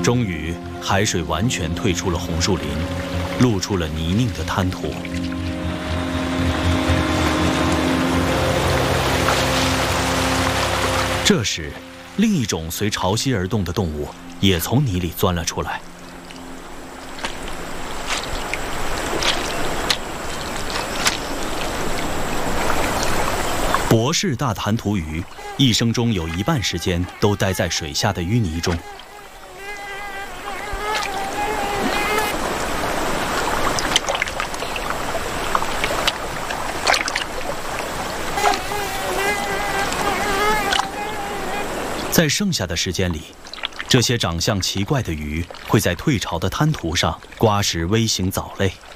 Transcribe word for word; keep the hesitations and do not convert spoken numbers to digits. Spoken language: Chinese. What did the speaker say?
终于，海水完全退出了红树林，露出了泥泞的滩涂。这时，另一种随潮汐而动的动物也从泥里钻了出来。博士大弹涂鱼一生中有一半时间都待在水下的淤泥中。在剩下的时间里，这些长相奇怪的鱼会在退潮的滩涂上刮食微型藻类。